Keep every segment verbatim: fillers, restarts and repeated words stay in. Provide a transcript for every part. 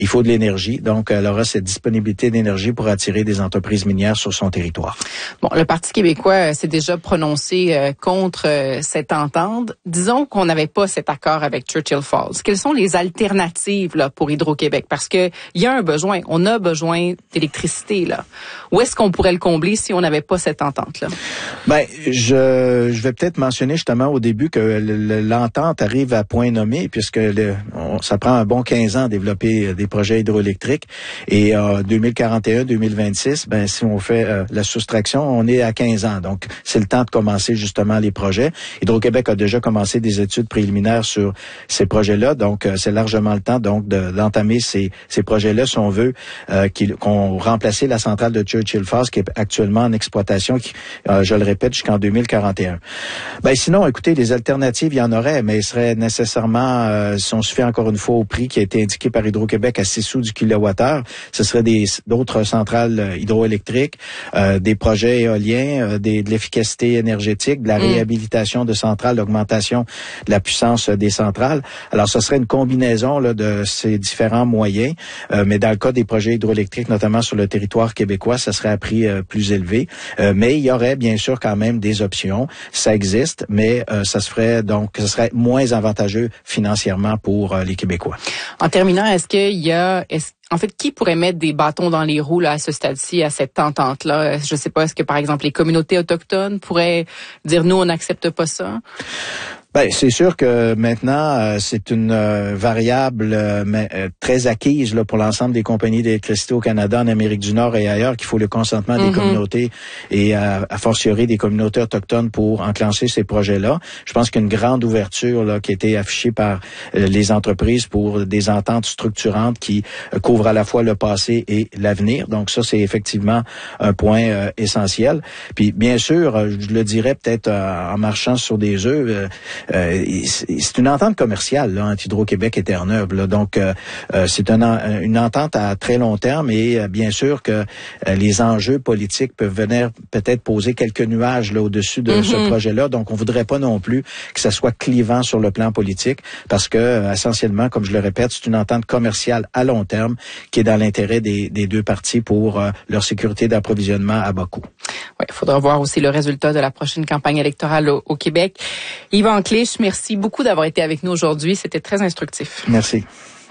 il faut de l'énergie. Donc, elle aura cette disponibilité d'énergie pour attirer des entreprises minières sur son territoire. Bon, le Parti québécois s'est déjà prononcé euh, contre euh, cette entente. Disons qu'on n'avait pas cet accord avec Churchill Falls. Quelles sont les alternatives là pour Hydro-Québec? Parce que il y a un besoin, on a besoin d'électricité là. Où est-ce qu'on pourrait le combler si on n'avait pas cette entente là? Ben, je, je vais peut-être mentionner justement au début que le, l'entente arrive à point nommé, puisque le, on, ça prend un bon quinze ans à développer des projets hydroélectriques. Et en deux mille quarante et un deux mille vingt-six, ben si on fait euh, la soustraction, on est à quinze ans. Donc, c'est le temps de commencer justement les projets. Hydro-Québec a déjà commencé des études préliminaires sur ces projets-là, donc euh, c'est largement le temps donc de, d'entamer ces, ces projets-là si on veut euh, qu'il, qu'on remplace la centrale de Churchill Falls qui est actuellement en exploitation, qui, euh, je le répète, jusqu'en deux mille quarante et un. Ben sinon, écoutez, les alternatives, il y en aurait, mais il serait nécessairement, euh, si on se fait encore une fois au prix qui a été indiqué par Hydro-Québec à six sous du kilowattheure, ce serait des d'autres centrales hydroélectriques, euh, des projets éoliens, euh, des, de l'efficacité énergétique, de la mmh. réhabilitation de centrales, l'augmentation de la puissance des centrales. Alors, ce serait une combinaison là, de ces différents moyens, euh, mais dans le cas des projets hydroélectriques, notamment sur le territoire québécois, ça serait à prix euh, plus élevé. Euh, mais il y aurait bien sûr quand même des options. Ça existe, mais euh, ça se ferait donc, ce serait moins avantageux financièrement pour euh, les Québécois. En terminant, est-ce qu'il y a, est-ce, en fait, qui pourrait mettre des bâtons dans les roues là à ce stade-ci, à cette entente-là? Je ne sais pas, est-ce que par exemple les communautés autochtones pourraient dire nous on n'accepte pas ça? Ben, c'est sûr que maintenant, euh, c'est une euh, variable euh, mais, euh, très acquise là, pour l'ensemble des compagnies d'électricité au Canada, en Amérique du Nord et ailleurs, qu'il faut le consentement mm-hmm. des communautés et euh, à fortiori des communautés autochtones pour enclencher ces projets-là. Je pense qu'il y a une grande ouverture là, qui a été affichée par euh, les entreprises pour des ententes structurantes qui euh, couvrent à la fois le passé et l'avenir. Donc ça, c'est effectivement un point euh, essentiel. Puis bien sûr, euh, je le dirais peut-être euh, en marchant sur des œufs, euh, Euh, c'est une entente commerciale là, entre Hydro-Québec et Terre-Neuve. Là. Donc, euh, c'est une, une entente à très long terme et euh, bien sûr que euh, les enjeux politiques peuvent venir peut-être poser quelques nuages là, au-dessus de mm-hmm. ce projet-là. Donc, on voudrait pas non plus que ça soit clivant sur le plan politique parce que, euh, essentiellement, comme je le répète, c'est une entente commerciale à long terme qui est dans l'intérêt des, des deux parties pour euh, leur sécurité d'approvisionnement à bas coût. Oui, il faudra voir aussi le résultat de la prochaine campagne électorale au, au Québec. Yvan Clich, merci beaucoup d'avoir été avec nous aujourd'hui. C'était très instructif. Merci.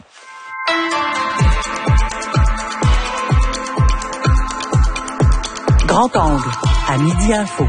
Grand angle, à Midi Info.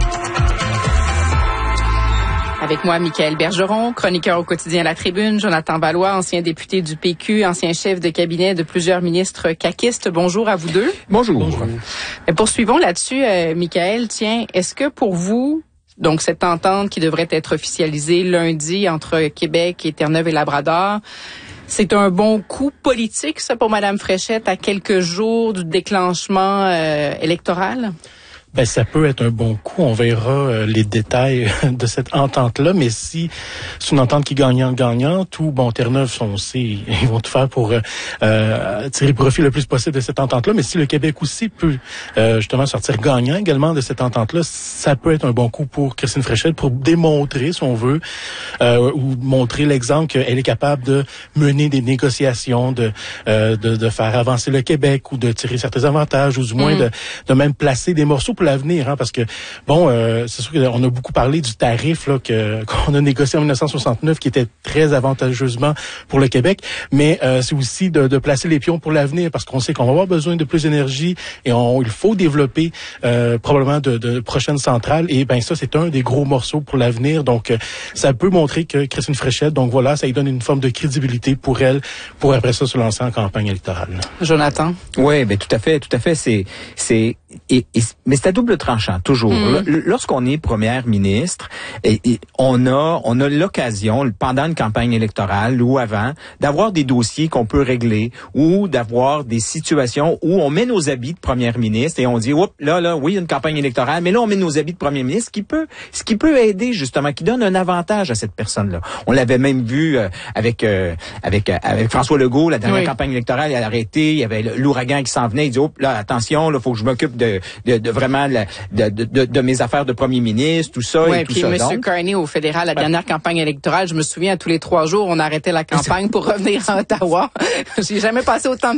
Avec moi, Michaël Bergeron, chroniqueur au quotidien La Tribune, Jonathan Ballois, ancien député du P Q, ancien chef de cabinet de plusieurs ministres caquistes. Bonjour à vous deux. Bonjour. Bonjour. Et poursuivons là-dessus, euh, Michaël. Tiens, est-ce que pour vous, donc cette entente qui devrait être officialisée lundi entre Québec et Terre-Neuve et Labrador, c'est un bon coup politique, ça, pour Mme Fréchette, à quelques jours du déclenchement euh, électoral? Ben, ça peut être un bon coup. On verra euh, les détails de cette entente-là. Mais si c'est une entente qui est gagnante-gagnante, ou, bon, Terre-Neuve, on sait, ils vont tout faire pour euh, tirer profit le plus possible de cette entente-là. Mais si le Québec aussi peut euh, justement sortir gagnant également de cette entente-là, ça peut être un bon coup pour Christine Fréchette pour démontrer, si on veut, euh, ou montrer l'exemple qu'elle est capable de mener des négociations, de, euh, de, de faire avancer le Québec ou de tirer certains avantages, ou du moins mmh. de, de même placer des morceaux pour l'avenir, hein, parce que bon, euh, c'est sûr qu'on a beaucoup parlé du tarif là que qu'on a négocié en dix-neuf cent soixante-neuf, qui était très avantageusement pour le Québec, mais euh, c'est aussi de, de placer les pions pour l'avenir, parce qu'on sait qu'on va avoir besoin de plus d'énergie et on, il faut développer euh, probablement de, de prochaines centrales. Et ben ça, c'est un des gros morceaux pour l'avenir. Donc, euh, ça peut montrer que Christine Fréchette, donc voilà, ça lui donne une forme de crédibilité pour elle, pour après ça se lancer en campagne électorale. Jonathan. Oui, ben tout à fait, tout à fait. C'est, c'est, et, et, mais c'est à double tranchant toujours. Mmh. Lorsqu'on est première ministre, et, et on a, on a l'occasion pendant une campagne électorale ou avant d'avoir des dossiers qu'on peut régler ou d'avoir des situations où on met nos habits de première ministre et on dit, oups, là, là, oui, une campagne électorale, mais là, on met nos habits de premier ministre, ce qui peut, ce qui peut aider justement, qui donne un avantage à cette personne-là. On l'avait même vu euh, avec, euh, avec, euh, avec François Legault, la dernière oui. campagne électorale, il a arrêté, il y avait l'ouragan qui s'en venait, il dit, oups, là, attention, là, faut que je m'occupe de, de, de vraiment la, de, de, de, de mes affaires de premier ministre, tout ça ouais, et tout puis ça. M. Carney au fédéral, la ouais. dernière campagne électorale, je me souviens, tous les trois jours, on arrêtait la campagne pour revenir à Ottawa. J'ai jamais passé autant de